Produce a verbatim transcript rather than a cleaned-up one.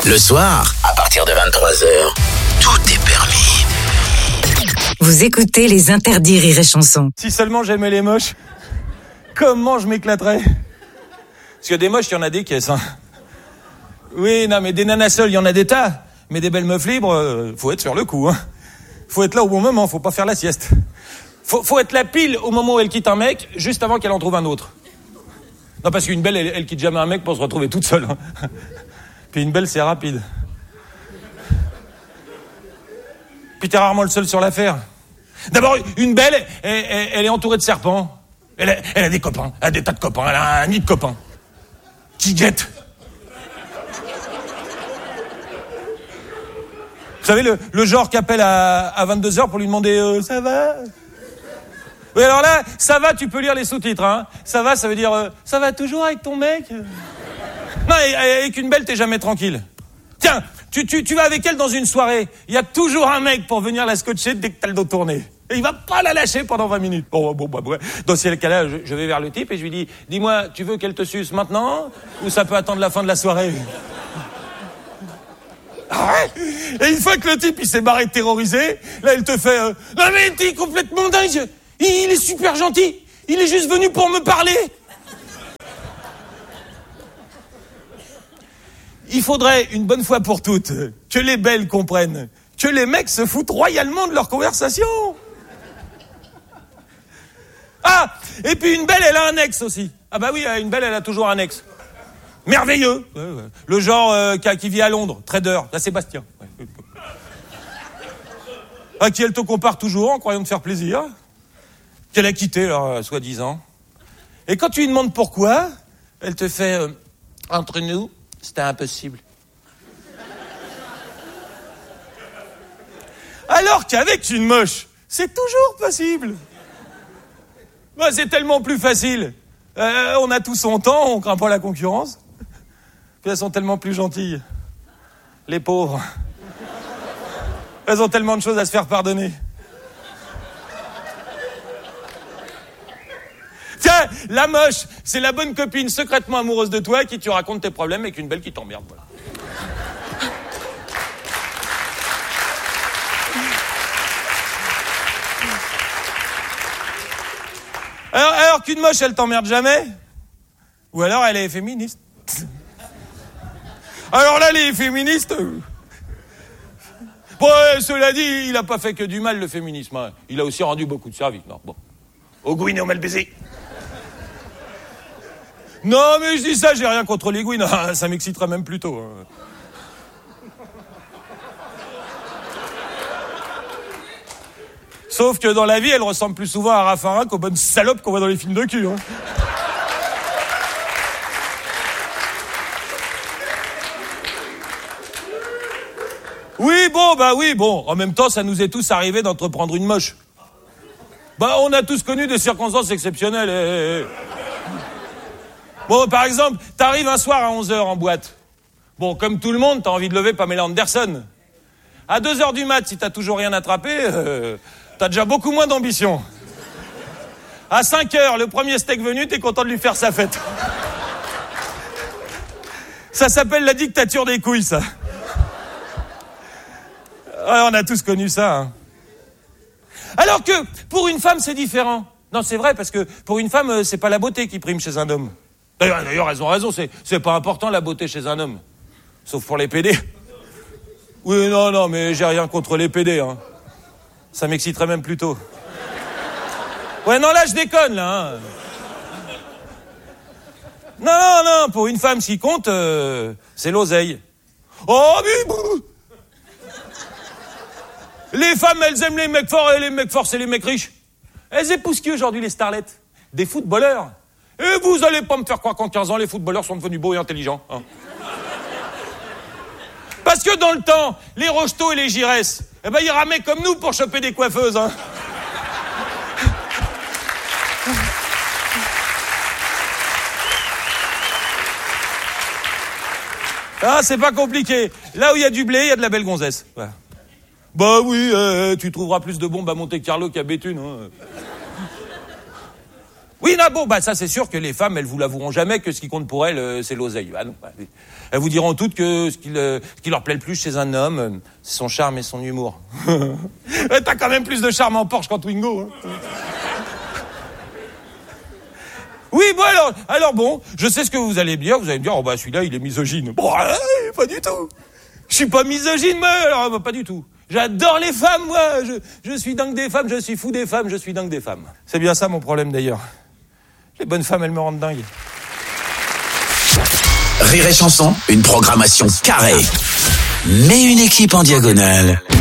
Le soir, à partir de vingt-trois heures, tout est permis. Vous écoutez les interdits Rire et Chanson. Si seulement j'aimais les moches, comment je m'éclaterais. Parce que des moches, il y en a des caisses. Hein. Oui, non, mais des nanas seules, il y en a des tas. Mais des belles meufs libres, euh, faut être sur le coup. Hein. Faut être là au bon moment, faut pas faire la sieste. Faut, faut être là pile au moment où elle quitte un mec, juste avant qu'elle en trouve un autre. Non, parce qu'une belle, elle, elle quitte jamais un mec pour se retrouver toute seule. Hein. Puis une belle, c'est rapide. Puis t'es rarement le seul sur l'affaire. D'abord, une belle, elle, elle, elle est entourée de serpents. Elle a, elle a des copains, elle a des tas de copains, elle a un nid de copains. Qui guette. Vous savez, le, le genre qui appelle à, à vingt-deux heures pour lui demander euh, « ça va ?» Oui, alors là, ça va, tu peux lire les sous-titres. Hein. Ça va, ça veut dire euh, « ça va toujours avec ton mec ?» Non, avec une belle, t'es jamais tranquille. Tiens, tu, tu, tu vas avec elle dans une soirée, il y a toujours un mec pour venir la scotcher dès que t'as le dos tourné. Et il va pas la lâcher pendant vingt minutes. Bon, bon, bon, bon. Dans ce cas-là, je, je vais vers le type et je lui dis « dis-moi, tu veux qu'elle te suce maintenant ou ça peut attendre la fin de la soirée ?» Et une fois que le type il s'est barré terrorisé, là il te fait euh, « non mais t'es complètement dingue, il, il est super gentil, il est juste venu pour me parler !» Il faudrait, une bonne fois pour toutes, que les belles comprennent que les mecs se foutent royalement de leur conversation. Ah, et puis une belle, elle a un ex aussi. Ah bah oui, une belle, elle a toujours un ex. Merveilleux. Ouais, ouais. Le genre euh, qui, qui vit à Londres, trader, la Sébastien. Ouais. À qui elle te compare toujours en croyant te faire plaisir. Qu'elle a quitté, alors, soi-disant. Et quand tu lui demandes pourquoi, elle te fait euh, entre nous, c'était impossible. Alors qu'avec une moche, c'est toujours possible. Bah, c'est tellement plus facile. Euh, on a tout son temps, on craint pas la concurrence. Puis elles sont tellement plus gentilles. Les pauvres. Elles ont tellement de choses à se faire pardonner. Tiens, la moche, c'est la bonne copine secrètement amoureuse de toi qui tu racontes tes problèmes avec une belle qui t'emmerde. Voilà. Alors, alors qu'une moche, elle t'emmerde jamais. Ou alors elle est féministe. Alors là, les féministes... Bon, euh, cela dit, il n'a pas fait que du mal, le féminisme. Hein. Il a aussi rendu beaucoup de services. Non, bon. Aux gouines et aux mal baisés. Non, mais je dis ça, j'ai rien contre les gouines. Ça m'exciterait même plutôt. Hein. Sauf que dans la vie, elle ressemble plus souvent à Raffarin qu'aux bonnes salopes qu'on voit dans les films de cul. Hein. Oui, bon, bah oui, bon. En même temps, ça nous est tous arrivé d'entreprendre une moche. Bah, on a tous connu des circonstances exceptionnelles. Eh, eh. Bon, par exemple, t'arrives un soir à onze heures en boîte. Bon, comme tout le monde, t'as envie de lever Pamela Anderson. À deux heures du mat', si t'as toujours rien attrapé... Euh... T'as déjà beaucoup moins d'ambition. À cinq heures, le premier steak venu, t'es content de lui faire sa fête. Ça s'appelle la dictature des couilles, ça. Ouais, on a tous connu ça. Hein. Alors que, pour une femme, c'est différent. Non, c'est vrai, parce que pour une femme, c'est pas la beauté qui prime chez un homme. D'ailleurs, d'ailleurs elles ont raison, c'est, c'est pas important la beauté chez un homme. Sauf pour les pédés. Oui, non, non, mais j'ai rien contre les pédés, hein. Ça m'exciterait même plus tôt. Ouais, non, là, je déconne, là. Hein. Non, non, non, pour une femme, ce qui compte, euh, c'est l'oseille. Oh, mais... Les femmes, elles aiment les mecs forts, et les mecs forts, c'est les mecs riches. Elles épousent qui aujourd'hui, les starlettes? Des footballeurs. Et vous allez pas me faire croire qu'en quinze ans, les footballeurs sont devenus beaux et intelligents. Hein. Parce que dans le temps, les Rocheteau et les Giresse, eh ben, ils ramaient comme nous pour choper des coiffeuses, hein. Ah, c'est pas compliqué. Là où il y a du blé, il y a de la belle gonzesse. Ouais. Bah oui, euh, tu trouveras plus de bombes à Monte-Carlo qu'à Béthune, hein. Oui, non, bon, bah ça c'est sûr que les femmes, elles vous l'avoueront jamais que ce qui compte pour elles, euh, c'est l'oseille. Bah, non, bah, elles vous diront toutes que ce qui, le, ce qui leur plaît le plus chez un homme, euh, c'est son charme et son humour. T'as quand même plus de charme en Porsche qu'en Twingo. Hein. Oui, bon alors, alors bon, je sais ce que vous allez me dire. Vous allez me dire, oh bah celui-là, il est misogyne. Bon, euh, pas du tout. Je suis pas misogyne, moi. Alors, bah, pas du tout. J'adore les femmes, moi. Je, je suis dingue des femmes. Je suis fou des femmes. Je suis dingue des femmes. C'est bien ça mon problème d'ailleurs. Les bonnes femmes, elles me rendent dingue. Rire et Chanson, une programmation carrée, mais une équipe en diagonale.